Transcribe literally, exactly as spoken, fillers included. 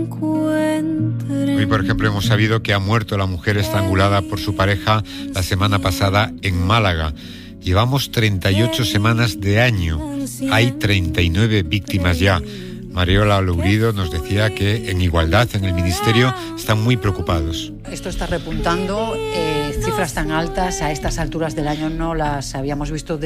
Hoy, por ejemplo, hemos sabido que ha muerto la mujer estrangulada por su pareja la semana pasada en Málaga. Llevamos treinta y ocho semanas de año. Hay treinta y nueve víctimas ya. Mariola Lourido nos decía que en Igualdad, en el Ministerio, están muy preocupados. Esto está repuntando, eh, cifras tan altas a estas alturas del año no las habíamos visto de